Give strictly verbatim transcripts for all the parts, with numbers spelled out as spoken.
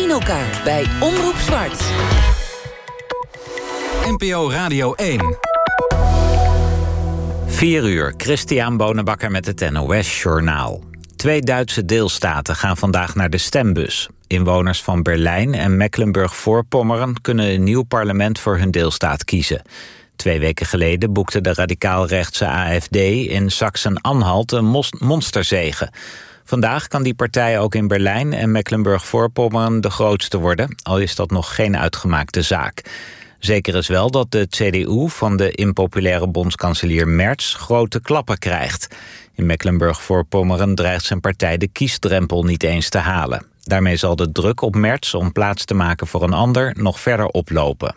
zien elkaar bij Omroep Zwart. N P O Radio één. vier uur, Christian Bonenbakker met het N O S-journaal. Twee Duitse deelstaten gaan vandaag naar de stembus. Inwoners van Berlijn en Mecklenburg-Voorpommern kunnen een nieuw parlement voor hun deelstaat kiezen. Twee weken geleden boekte de radicaal-rechtse A F D in Sachsen-Anhalt een mos- monsterzege. Vandaag kan die partij ook in Berlijn en Mecklenburg-Voorpommern de grootste worden, al is dat nog geen uitgemaakte zaak. Zeker is wel dat de C D U van de impopulaire bondskanselier Merz grote klappen krijgt. In Mecklenburg-Voorpommern dreigt zijn partij de kiesdrempel niet eens te halen. Daarmee zal de druk op Merz om plaats te maken voor een ander nog verder oplopen.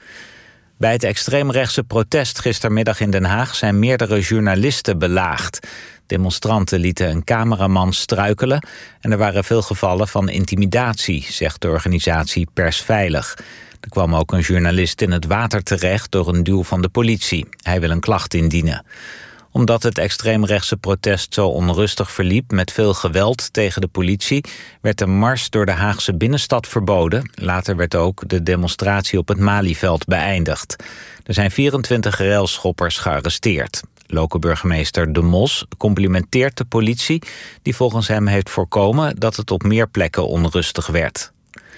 Bij het extreemrechtse protest gistermiddag in Den Haag zijn meerdere journalisten belaagd. Demonstranten lieten een cameraman struikelen en er waren veel gevallen van intimidatie, zegt de organisatie Persveilig. Er kwam ook een journalist in het water terecht door een duw van de politie. Hij wil een klacht indienen. Omdat het extreemrechtse protest zo onrustig verliep met veel geweld tegen de politie, werd de mars door de Haagse binnenstad verboden. Later werd ook de demonstratie op het Malieveld beëindigd. Er zijn vierentwintig railschoppers gearresteerd. Lokale burgemeester De Mos complimenteert de politie, die volgens hem heeft voorkomen dat het op meer plekken onrustig werd.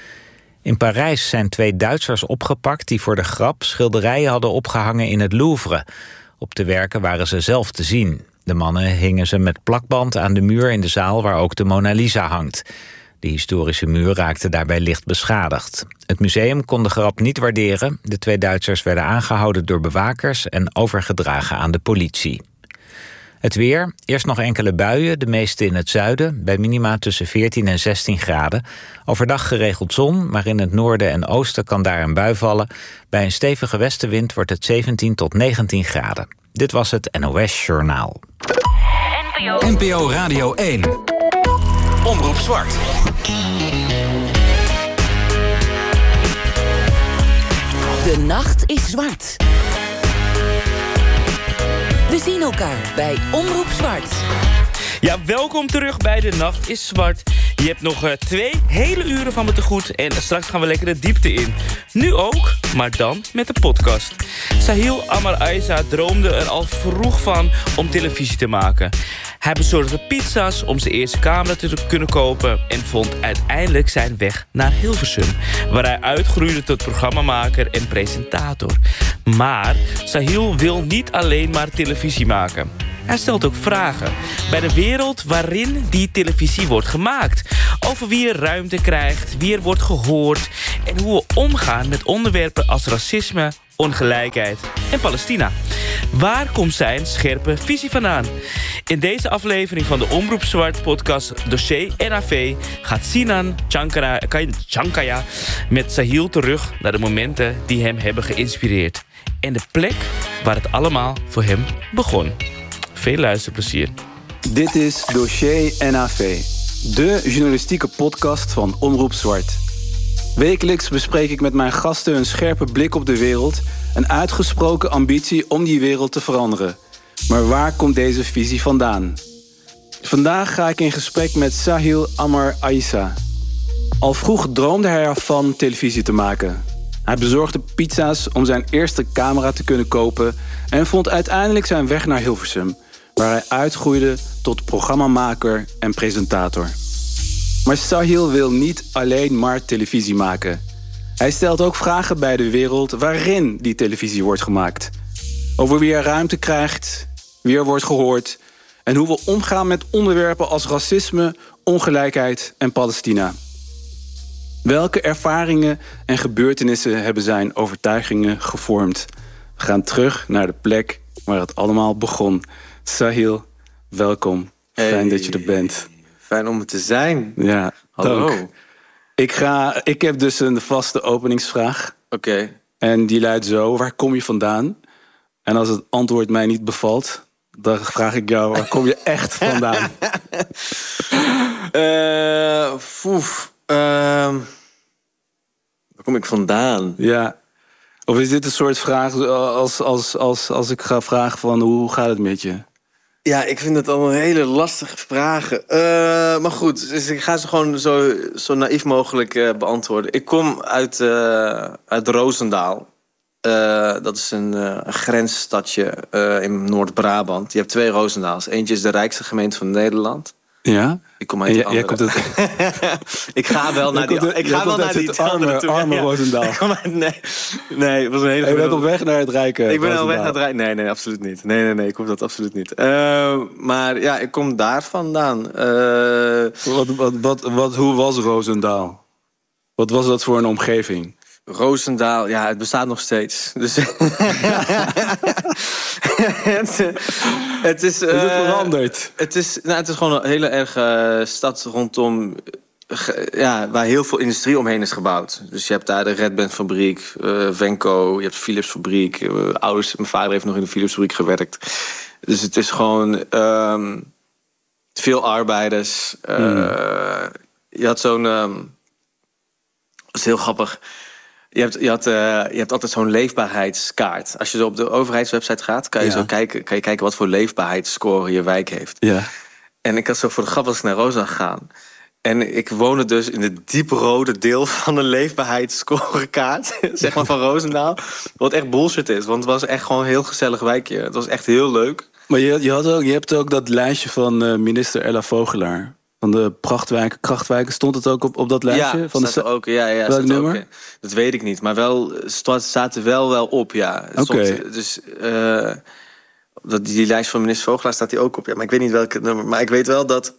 In Parijs zijn twee Duitsers opgepakt die voor de grap schilderijen hadden opgehangen in het Louvre. Op de werken waren ze zelf te zien. De mannen hingen ze met plakband aan de muur in de zaal waar ook de Mona Lisa hangt. De historische muur raakte daarbij licht beschadigd. Het museum kon de grap niet waarderen. De twee Duitsers werden aangehouden door bewakers en overgedragen aan de politie. Het weer, eerst nog enkele buien, de meeste in het zuiden, bij minima tussen veertien en zestien graden. Overdag geregeld zon, maar in het noorden en oosten kan daar een bui vallen. Bij een stevige westenwind wordt het zeventien tot negentien graden. Dit was het N O S-journaal. N P O Radio één. Omroep Zwart. De nacht is zwart. We zien elkaar bij Omroep Zwart. Ja, welkom terug bij De Nacht is Zwart. Je hebt nog uh, twee hele uren van me te goed en straks gaan we lekker de diepte in. Nu ook, maar dan met de podcast. Sahil Amar Aisa droomde er al vroeg van om televisie te maken. Hij bezorgde pizza's om zijn eerste camera te kunnen kopen en vond uiteindelijk zijn weg naar Hilversum, waar hij uitgroeide tot programmamaker en presentator. Maar Sahil wil niet alleen maar televisie maken. Hij stelt ook vragen bij de wereld waarin die televisie wordt gemaakt. Over wie er ruimte krijgt, wie er wordt gehoord en hoe we omgaan met onderwerpen als racisme, ongelijkheid en Palestina. Waar komt zijn scherpe visie vandaan? In deze aflevering van de Omroep Zwart podcast Dossier N A V gaat Sinan Chankara, Chankaya met Sahil terug naar de momenten die hem hebben geïnspireerd. En de plek waar het allemaal voor hem begon. Veel luisterplezier. Dit is Dossier N A V, de journalistieke podcast van Omroep Zwart. Wekelijks bespreek ik met mijn gasten een scherpe blik op de wereld, een uitgesproken ambitie om die wereld te veranderen. Maar waar komt deze visie vandaan? Vandaag ga ik in gesprek met Sahil Amar Aisa. Al vroeg droomde hij ervan televisie te maken. Hij bezorgde pizza's om zijn eerste camera te kunnen kopen en vond uiteindelijk zijn weg naar Hilversum, waar hij uitgroeide tot programmamaker en presentator. Maar Sahil wil niet alleen maar televisie maken. Hij stelt ook vragen bij de wereld waarin die televisie wordt gemaakt. Over wie er ruimte krijgt, wie er wordt gehoord en hoe we omgaan met onderwerpen als racisme, ongelijkheid en Palestina. Welke ervaringen en gebeurtenissen hebben zijn overtuigingen gevormd? We gaan terug naar de plek waar het allemaal begon. Sahil, welkom. Hey, fijn dat je er bent. Fijn om er te zijn. Ja, hallo. Ook. Ik, ga, ik heb dus een vaste openingsvraag. Oké. Okay. En die luidt zo, waar kom je vandaan? En als het antwoord mij niet bevalt, dan vraag ik jou, waar kom je echt vandaan? uh, foef. Uh, waar kom ik vandaan? Ja. Of is dit een soort vraag als, als, als, als ik ga vragen van hoe gaat het met je? Ja, ik vind het allemaal hele lastige vragen. Uh, maar goed, dus ik ga ze gewoon zo, zo naïef mogelijk uh, beantwoorden. Ik kom uit, uh, uit Roosendaal. Uh, dat is een, uh, een grensstadje uh, in Noord-Brabant. Je hebt twee Roosendaals. Eentje is de rijkste gemeente van Nederland. Ja? Ik kom uit die andere. Komt het... ik ga wel naar die, ik ga wel naar die arme, toe. arme ja. Roosendaal. nee, nee, het was een hele. Je bent op weg naar het rijke. Ik ben op weg naar het rijke. Nee, nee, absoluut niet. Nee, nee, nee, ik kom dat absoluut niet. Uh, maar ja, ik kom daar vandaan. Uh... Wat, wat, wat, wat, hoe was Roosendaal? Wat was dat voor een omgeving? Roosendaal, ja, het bestaat nog steeds. Dus het, het is, uh, is het veranderd? Het is, nou, het is gewoon een hele erge uh, stad rondom, uh, ja, waar heel veel industrie omheen is gebouwd. Dus je hebt daar de Red Band fabriek, uh, Venco, je hebt Philips fabriek. Uh, ouders, mijn vader heeft nog in de Philips fabriek gewerkt. Dus het is gewoon uh, veel arbeiders. Uh, mm. Je had zo'n, uh, dat is heel grappig. Je hebt, je, had, uh, je hebt altijd zo'n leefbaarheidskaart. Als je zo op de overheidswebsite gaat, kan je, ja. zo kijken, kan je kijken wat voor leefbaarheidsscore je wijk heeft. Ja. En ik had zo voor de grap was ik naar Rosa gegaan. En ik woonde dus in het dieprode deel van de leefbaarheidsscorekaart. Zeg maar van Roosendaal. Wat echt bullshit is. Want het was echt gewoon een heel gezellig wijkje. Het was echt heel leuk. Maar je, je, had ook, je hebt ook dat lijstje van uh, minister Ella Vogelaar. Van de prachtwijken, krachtwijken, stond het ook op, op dat lijstje? Ja, van de staat er ook. Ja, ja, welk nummer? Ook, dat weet ik niet, maar wel staat er wel wel op, ja. Oké. Okay. Dus uh, dat die lijst van minister Vogelaar staat die ook op, ja. Maar ik weet niet welke nummer. Maar ik weet wel dat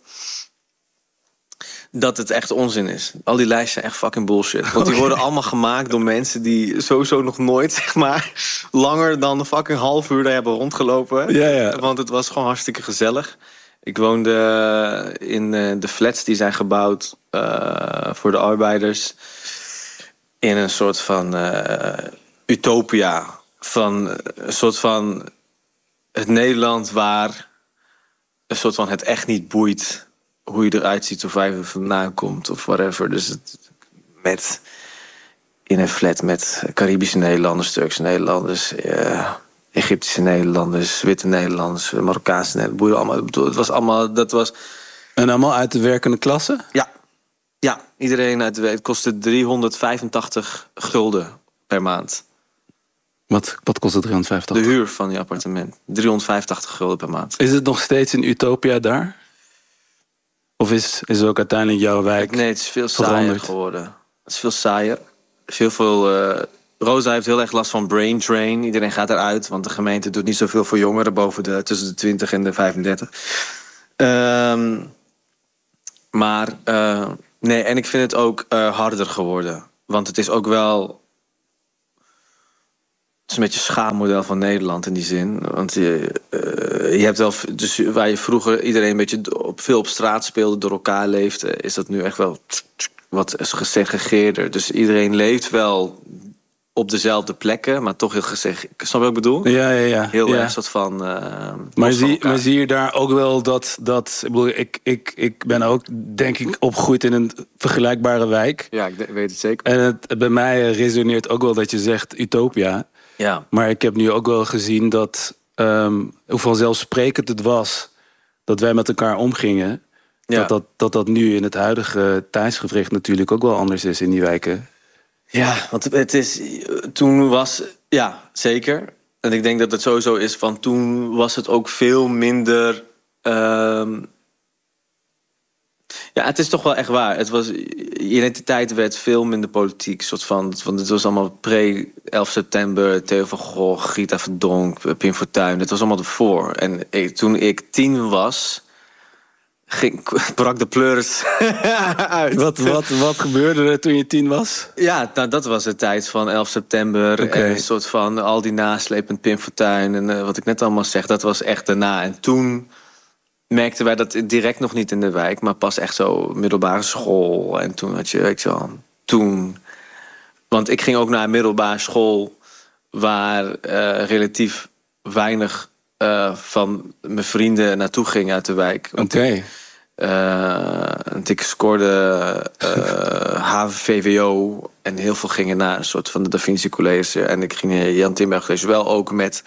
dat het echt onzin is. Al die lijsten zijn echt fucking bullshit. Want die okay. worden allemaal gemaakt door mensen die sowieso nog nooit, zeg maar, langer dan een fucking half uur daar hebben rondgelopen. Ja, ja. Want het was gewoon hartstikke gezellig. Ik woonde in de flats die zijn gebouwd uh, voor de arbeiders. In een soort van uh, utopia. Van een soort van het Nederland waar een soort van het echt niet boeit hoe je eruit ziet of waar je vandaan komt of whatever. Dus het, met in een flat met Caribische Nederlanders, Turkse Nederlanders, uh, Egyptische Nederlanders, witte Nederlanders, Marokkaanse Nederlanders, allemaal. Het was allemaal, dat was. En allemaal uit de werkende klasse? Ja, ja, iedereen uit de werk. Het kostte driehonderdvijfentachtig gulden per maand. Wat, wat kost het driehonderdvijfentachtig? De huur van die appartement. driehonderdvijfentachtig gulden per maand. Is het nog steeds een utopia daar? Of is, is het ook uiteindelijk jouw wijk? Nee, het is veel saaier geworden. Het is veel saaier. Er is heel veel. Uh, Rosa heeft heel erg last van brain drain. Iedereen gaat eruit, want de gemeente doet niet zoveel voor jongeren boven de tussen de twintig en de vijfendertig. Um, maar uh, nee, en ik vind het ook uh, harder geworden. Want het is ook wel. Het is een beetje een schaamodel van Nederland in die zin. Want je, uh, je hebt wel. Dus waar je vroeger iedereen een beetje op, veel op straat speelde, door elkaar leefde, is dat nu echt wel wat gesegregeerder. Dus iedereen leeft wel op dezelfde plekken, maar toch heel gezegd. Snap je wat ik bedoel? Ja, ja, ja. Heel ja. erg soort van. Uh, maar, zie, maar zie je daar ook wel dat. dat ik, bedoel, ik, ik, ik ben ook, denk ik, opgegroeid in een vergelijkbare wijk. Ja, ik weet het zeker. En het, bij mij resoneert ook wel dat je zegt utopia. Ja. Maar ik heb nu ook wel gezien dat. Um, hoe vanzelfsprekend het was dat wij met elkaar omgingen. Ja. Dat, dat, dat dat nu in het huidige tijdsgevricht natuurlijk ook wel anders is in die wijken. Ja, want het is. Toen was. Ja, zeker. En ik denk dat het sowieso is van toen was het ook veel minder. Um, ja, het is toch wel echt waar. Het was, identiteit werd veel minder politiek. Soort van, want het was allemaal pre-elf september. Theo van Gogh, Greta Verdonk, Pim Fortuyn. Het was allemaal ervoor. En ik, toen ik tien was, ging, brak de pleuris uit. Wat, wat, wat gebeurde er toen je tien was? Ja, nou, dat was de tijd van elf september. Okay. En een soort van al die naslepend Pim Fortuyn. En uh, wat ik net allemaal zeg, dat was echt daarna. En toen merkten wij dat direct nog niet in de wijk, maar pas echt zo middelbare school. En toen had je, weet je wel, toen. Want ik ging ook naar een middelbare school waar uh, relatief weinig uh, van mijn vrienden naartoe gingen uit de wijk. Oké. Okay. Uh, ik scoorde uh, H V V O en heel veel gingen naar een soort van de Da Vinci College. En ik ging naar Jan Timberg College, wel ook met een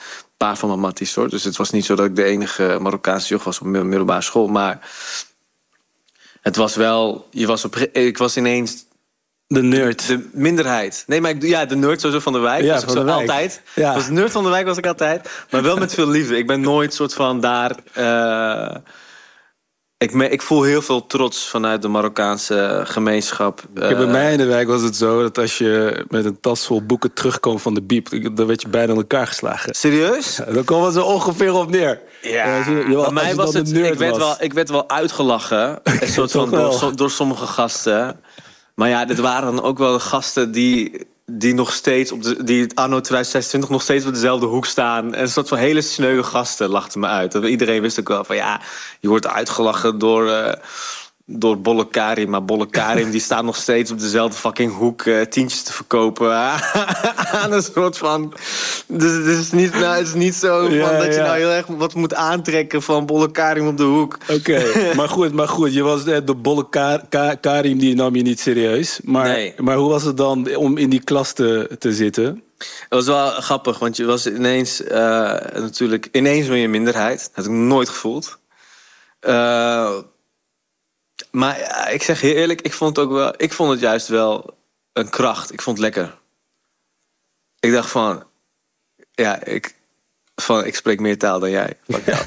paar van mijn matties, hoor. Dus het was niet zo dat ik de enige Marokkaanse joch was op middelbare school. Maar het was wel... Je was op, ik was ineens... De nerd. De minderheid. Nee, maar ik, ja, de nerd sowieso van de wijk. Ja, was ik van zo de wijk. altijd. Ja. Was de nerd van de wijk was ik altijd. Maar wel met veel liefde. Ik ben nooit soort van daar... Uh, ik, me, ik voel heel veel trots vanuit de Marokkaanse gemeenschap. Uh, Bij mij in de wijk was het zo dat als je met een tas vol boeken terugkwam van de biep, dan werd je bijna in elkaar geslagen. Serieus? Ja, dan kwam het zo ongeveer op neer. Ja, ja, je, je, bij mij was het... Ik werd, was. wel, ik werd wel uitgelachen. Een soort van door, door sommige gasten. Maar ja, dit waren dan ook wel de gasten die, die nog steeds op de, die anno twintig zesentwintig nog steeds op dezelfde hoek staan. En een soort van hele sneuwe gasten lachten me uit. Iedereen wist ook wel van ja, je wordt uitgelachen door, uh, door Bolle Karim. Maar Bolle Karim die staat nog steeds op dezelfde fucking hoek uh, tientjes te verkopen. Aan een soort van... Dus het is niet, nou, het is niet zo ja, van dat ja. je nou heel erg wat moet aantrekken van Bolle Karim op de hoek. Oké, okay, maar goed, maar goed. Je was de Bolle Kar, Kar, Karim, die nam je niet serieus. Maar, nee. maar hoe was het dan om in die klas te, te zitten? Het was wel grappig, want je was ineens uh, natuurlijk... Ineens ben je een minderheid. Dat had ik nooit gevoeld. Uh, maar ja, ik zeg heel eerlijk, ik vond het ook wel... Ik vond het juist wel een kracht. Ik vond het lekker. Ik dacht van... Ja, ik, van, ik spreek meer taal dan jij. Fuck jou.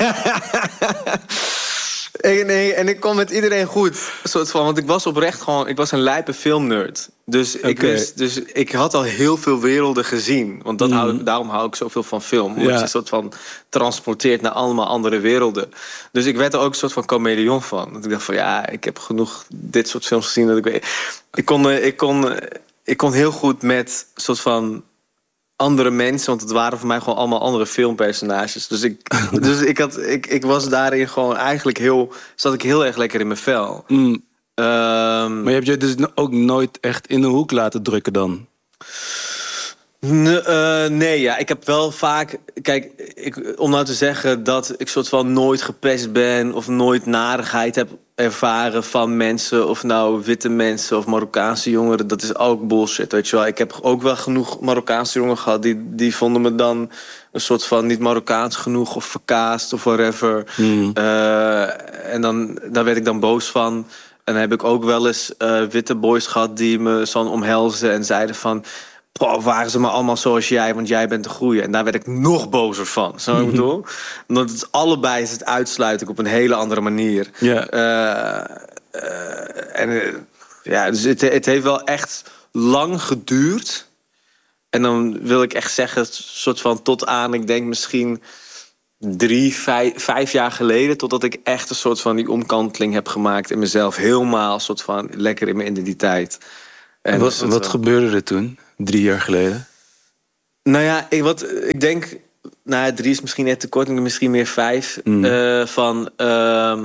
en, nee, en ik kon met iedereen goed. Soort van, want ik was oprecht gewoon... Ik was een lijpe filmnerd. Dus, okay. ik wist, dus ik had al heel veel werelden gezien. Want dat mm. hou ik, daarom hou ik zoveel van film. Omdat ja. je een soort van transporteert naar allemaal andere werelden. Dus ik werd er ook een soort van chameleon van. Want ik dacht van ja, ik heb genoeg dit soort films gezien. Dat ik, weet. ik, kon, ik, kon, ik kon heel goed met een soort van... andere mensen, want het waren voor mij gewoon allemaal andere filmpersonages. Dus ik, dus ik, had, ik, ik was daarin gewoon eigenlijk heel... zat ik heel erg lekker in mijn vel. Mm. Um, maar je hebt je dus ook nooit echt in de hoek laten drukken dan? Ne, uh, nee, ja. Ik heb wel vaak... Kijk, ik, om nou te zeggen dat ik soort van nooit gepest ben... of nooit narigheid heb ervaren van mensen... of nou witte mensen of Marokkaanse jongeren... dat is ook bullshit, weet je wel. Ik heb ook wel genoeg Marokkaanse jongeren gehad... die, die vonden me dan een soort van niet Marokkaans genoeg... of verkaasd of whatever. Mm. Uh, en dan, daar werd ik dan boos van... En dan heb ik ook wel eens uh, witte boys gehad... die me zo omhelzen en zeiden van... Poh, waren ze maar allemaal zoals jij, want jij bent de goeie. En daar werd ik nog bozer van. Zo mm-hmm. ik bedoel? Omdat het allebei is het uitsluiten op een hele andere manier. Yeah. Uh, uh, en uh, ja, dus het, het heeft wel echt lang geduurd. En dan wil ik echt zeggen, soort van tot aan, ik denk misschien drie, vijf, vijf jaar geleden, totdat ik echt een soort van die omkanteling heb gemaakt in mezelf. Helemaal soort van lekker in mijn identiteit. En wat wat wel... gebeurde er toen? Drie jaar geleden? Nou ja, ik, wat, ik denk... Nou ja, drie is misschien net te kort, misschien meer vijf. Mm. Uh, van... Uh,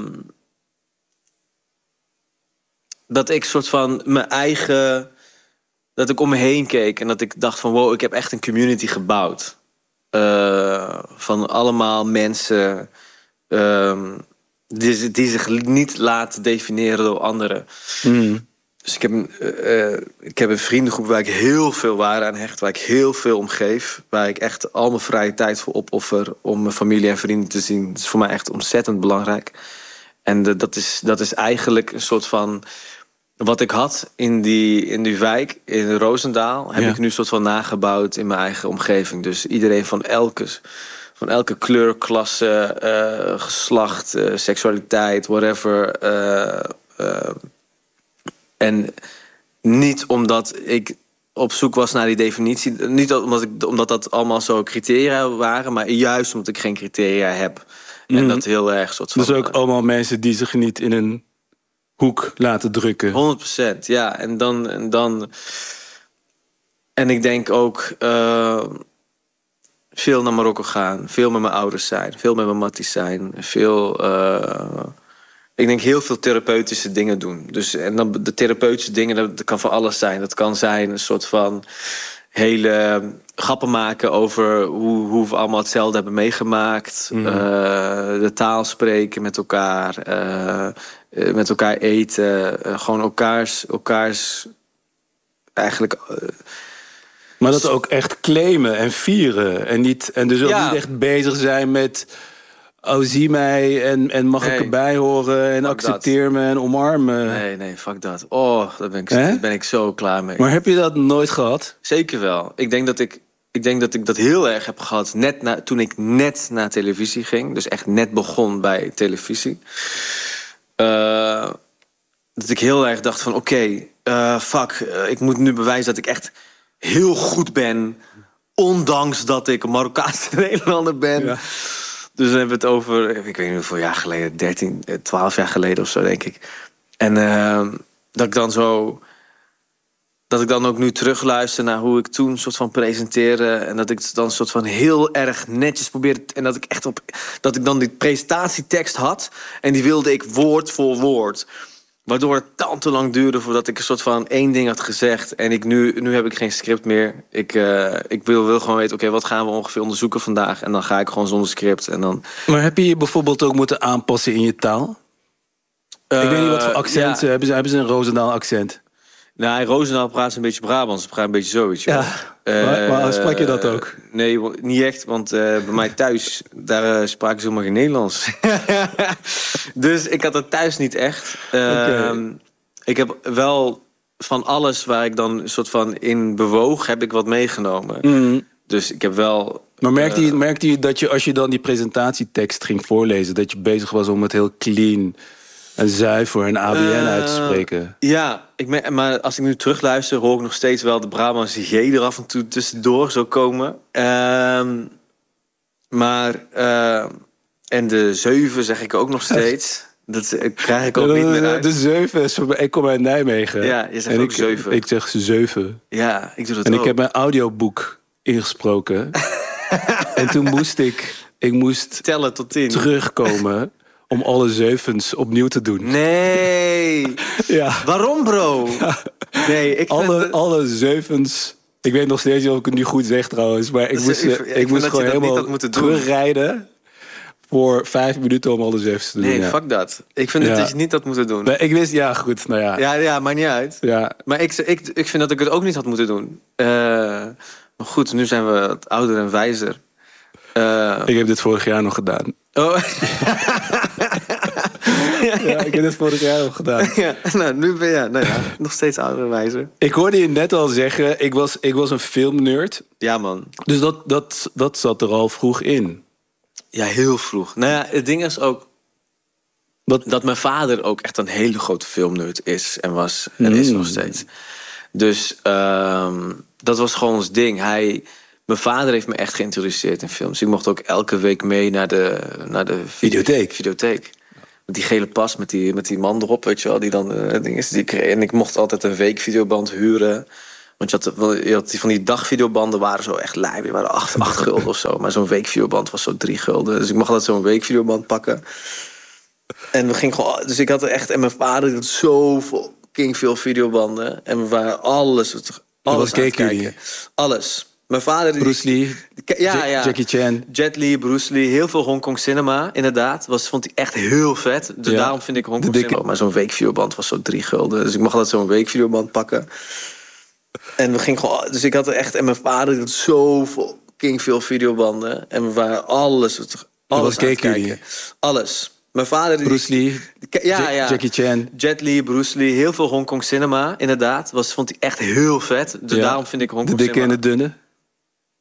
dat ik soort van mijn eigen... Dat ik om me heen keek en dat ik dacht van... wow, ik heb echt een community gebouwd. Uh, van allemaal mensen... Uh, die, die zich niet laten definiëren door anderen. Mm. Dus ik heb, een, uh, ik heb een vriendengroep waar ik heel veel waarde aan hecht. Waar ik heel veel om geef. Waar ik echt al mijn vrije tijd voor opoffer. Om mijn familie en vrienden te zien. Dat is voor mij echt ontzettend belangrijk. En de, dat, is, dat is eigenlijk een soort van... Wat ik had in die, in die wijk, in Roosendaal... heb ja. ik nu een soort van nagebouwd in mijn eigen omgeving. Dus iedereen van elke, van elke kleur, klasse, uh, geslacht, uh, seksualiteit, whatever... Uh, uh, En niet omdat ik op zoek was naar die definitie. Niet omdat, ik, omdat dat allemaal zo criteria waren. Maar juist omdat ik geen criteria heb. Mm. En dat heel erg soort van... Dus ook allemaal mensen die zich niet in een hoek laten drukken. honderd procent, ja. En dan... En, dan, en ik denk ook... Uh, veel naar Marokko gaan. Veel met mijn ouders zijn. Veel met mijn matties zijn. Veel... Uh, Ik denk heel veel therapeutische dingen doen. Dus, en dan de therapeutische dingen, dat kan van alles zijn. Dat kan zijn een soort van hele grappen maken over hoe, hoe we allemaal hetzelfde hebben meegemaakt. Mm. Uh, de taal spreken met elkaar. Uh, met elkaar eten. Uh, gewoon elkaars, elkaars eigenlijk... Uh, Maar dat ook echt claimen en vieren. En, niet, en dus ook Ja. niet echt bezig zijn met... oh, zie mij en, en mag Nee. ik erbij horen... en Fuck accepteer me en omarm me. Nee, nee, fuck dat. Oh, daar ben ik, Hè? daar ben ik zo klaar mee. Maar heb je dat nooit gehad? Zeker wel. Ik denk dat ik, ik denk dat ik dat heel erg heb gehad net na, toen ik net naar televisie ging. Dus echt net begon bij televisie. Uh, dat ik heel erg dacht van oké, okay, uh, fuck, uh, ik moet nu bewijzen dat ik echt heel goed ben. Ondanks dat ik een Marokkaanse Nederlander ben. Ja. Dus dan hebben we het over, ik weet niet hoeveel jaar geleden, dertien, twaalf jaar geleden of zo, denk ik. En uh, dat ik dan zo... Dat ik dan ook nu terugluister naar hoe ik toen soort van presenteerde. En dat ik het dan soort van heel erg netjes probeerde. En dat ik echt op. Dat ik dan die presentatietekst had. En die wilde ik woord voor woord. Waardoor het dan te lang duurde voordat ik een soort van één ding had gezegd. En ik nu, nu heb ik geen script meer. Ik, uh, ik wil, wil gewoon weten, oké, okay, wat gaan we ongeveer onderzoeken vandaag? En dan ga ik gewoon zonder script. En dan... Maar heb je je bijvoorbeeld ook moeten aanpassen in je taal? Uh, ik weet niet wat voor accent. Ja. Hebben ze, hebben ze een Roosendaal accent? Nou, in Roosendaal praat ze een beetje Brabants. Ze praat een beetje zo, weet je wel. Ja, maar, uh, maar sprak je dat ook? Nee, niet echt, want uh, bij mij thuis... daar uh, spraken ze helemaal geen Nederlands. Dus ik had dat thuis niet echt. Uh, okay. Ik heb wel van alles waar ik dan een soort van in bewoog... heb ik wat meegenomen. Mm. Dus ik heb wel... Maar merkte je, merkte je dat je, als je dan die presentatietekst ging voorlezen... dat je bezig was om het heel clean... en zuiver en A B N uh, uit te spreken? Ja, ik me, maar als ik nu terugluister... hoor ik nog steeds wel de Brabantse G er af en toe tussendoor zo komen. Uh, maar... Uh, en de zeven zeg ik ook nog steeds. Dat krijg ik ook ja, niet meer uit. De zeven is voor mij... Ik kom uit Nijmegen. Ja, je zegt en ook ik, zeven. Ik zeg zeven. Ja, ik doe dat en ook. En ik heb mijn audioboek ingesproken. En toen moest ik... Ik moest tellen tot tien. Terugkomen... om alle zevens opnieuw te doen. Nee! Ja. Waarom, bro? Ja. Nee, ik alle, vind... alle zevens... Ik weet nog steeds niet of ik het nu goed zeg trouwens... maar ik dus moest, ik, ik, ik moest gewoon helemaal terugrijden... voor vijf minuten om alle zevens te doen. Nee, ja. fuck dat. Ik vind ja. dat je niet had moeten doen. Nee, ik wist, ja, goed, nou ja. Ja, ja, maakt niet uit. Ja. Maar ik, ik, ik vind dat ik het ook niet had moeten doen. Uh, maar goed, nu zijn we wat ouder en wijzer. Uh... Ik heb dit vorig jaar nog gedaan. Oh. Ja, ik heb dit vorig jaar nog gedaan. Ja, nou, nu ben je nou ja, nog steeds ouder en wijzer. Ik hoorde je net al zeggen, ik was, ik was een filmnerd. Ja, man. Dus dat, dat, dat zat er al vroeg in. Ja, heel vroeg. Nou ja, het ding is ook... Wat? Dat mijn vader ook echt een hele grote filmnerd is en was en mm. is nog steeds. Dus um, dat was gewoon ons ding. Hij... Mijn vader heeft me echt geïntroduceerd in films. Ik mocht ook elke week mee naar de, naar de videotheek. videotheek. Met die gele pas, met die, met die man erop, weet je wel. Die dan, uh, ding is, die kreeg. En ik mocht altijd een week videoband huren. Want je had, je had die, van die dagvideobanden waren zo echt lijp. Die waren acht, acht gulden of zo. Maar zo'n weekvideoband was zo drie gulden. Dus ik mocht altijd zo'n weekvideoband pakken. En we gingen gewoon... Dus ik had er echt... En mijn vader had zo fucking veel videobanden. En we waren alles... Alles aan het kijken. Alles. Mijn vader... Bruce Lee, ja, ja. Jackie Chan. Jet Li, Bruce Lee, heel veel Hongkong cinema, inderdaad. Was, vond hij echt heel vet. Dus ja. daarom vind ik Hongkong dikke... cinema. Maar zo'n weekvideoband was zo drie gulden. Dus ik mocht altijd zo'n weekvideoband pakken. En we gingen gewoon... Dus ik had er echt... En mijn vader had zo fucking veel videobanden. En we waren alles... Alles aan het kijken. Alles. Mijn vader... Bruce Lee, ja, ja. Jackie Chan. Jet Li, Bruce Lee, heel veel Hongkong cinema, inderdaad. Was, vond hij echt heel vet. Dus ja. daarom vind ik Hongkong cinema... De dikke cinema. en de dunne?